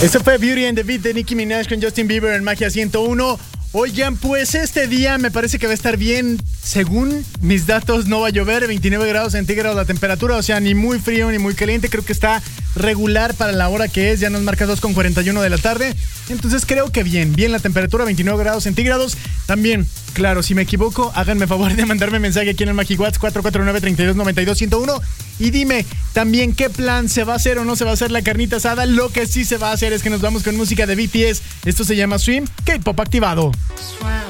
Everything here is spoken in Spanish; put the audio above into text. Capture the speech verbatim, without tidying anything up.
Este fue Beauty and the Beat de Nicki Minaj con Justin Bieber en Magia ciento uno. Oigan, pues este día me parece que va a estar bien. Según mis datos, no va a llover, veintinueve grados centígrados la temperatura, o sea, ni muy frío ni muy caliente. Creo que está regular para la hora que es, ya nos marca dos con cuarenta y uno de la tarde. Entonces creo que bien, bien la temperatura, veintinueve grados centígrados. También, claro, si me equivoco, háganme favor de mandarme mensaje aquí en el MagiWhat's cuatro cuatro nueve, tres dos nueve dos, uno cero uno. Y dime también qué plan, se va a hacer o no se va a hacer la carnita asada. Lo que sí se va a hacer es que nos vamos con música de B T S. Esto se llama Swim, K-Pop activado. Swim.